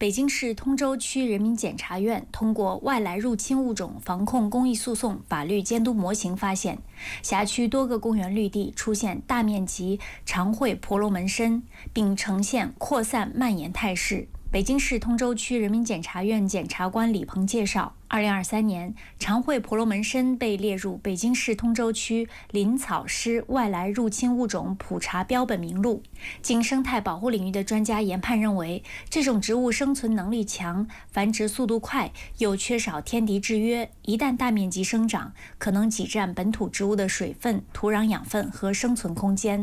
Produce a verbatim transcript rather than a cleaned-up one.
北京市通州区人民检察院通过外来入侵物种防控公益诉讼法律监督模型发现，辖区多个公园绿地出现大面积长喙婆罗门参，并呈现扩散蔓延态势。北京市通州区人民检察院检察官李鹏介绍，二零二三年，长喙婆罗门参被列入北京市通州区林草湿外来入侵物种普查标本名录。经生态保护领域的专家研判认为，这种植物生存能力强，繁殖速度快，又缺少天敌制约，一旦大面积生长，可能挤占本土植物的水分、土壤养分和生存空间。